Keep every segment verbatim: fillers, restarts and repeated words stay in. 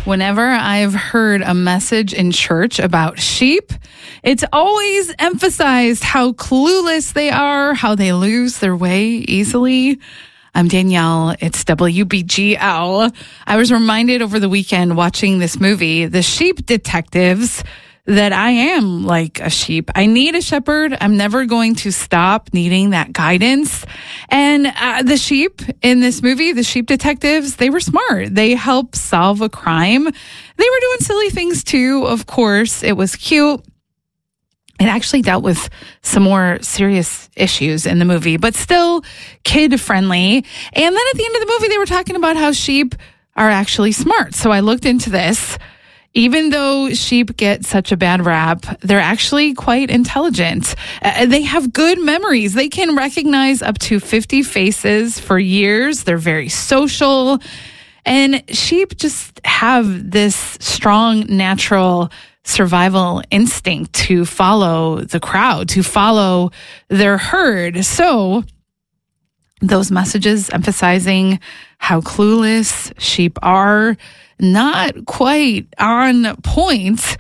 Whenever I've heard a message in church about sheep, it's always emphasized how clueless they are, how they lose their way easily. I'm Danielle. It's W B G L. I was reminded over the weekend watching this movie, The Sheep Detectives, that I am like a sheep. I need a shepherd. I'm never going to stop needing that guidance. And uh, the sheep in this movie, the sheep detectives, they were smart. They helped solve a crime. They were doing silly things too, of course. It was cute. It actually dealt with some more serious issues in the movie, but still kid-friendly. And then at the end of the movie, they were talking about how sheep are actually smart. So I looked into this. Even though sheep get such a bad rap, they're actually quite intelligent. Uh, they have good memories. They can recognize up to fifty faces for years. They're very social. And sheep just have this strong natural survival instinct to follow the crowd, to follow their herd. So those messages emphasizing how clueless sheep are, not quite on point.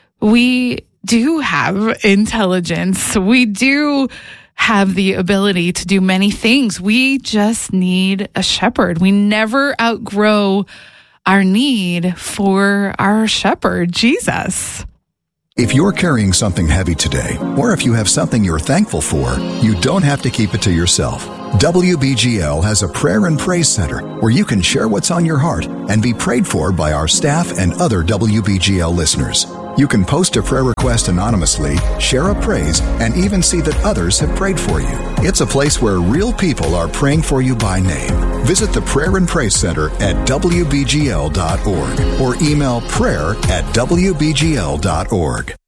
We do have intelligence. We do have the ability to do many things. We just need a shepherd. We never outgrow our need for our shepherd, Jesus. If you're carrying something heavy today, or if you have something you're thankful for, you don't have to keep it to yourself. W B G L has a prayer and praise center where you can share what's on your heart and be prayed for by our staff and other W B G L listeners. You can post a prayer request anonymously, share a praise, and even see that others have prayed for you. It's a place where real people are praying for you by name. Visit the Prayer and Praise Center at W B G L dot org or email prayer at W B G L dot org.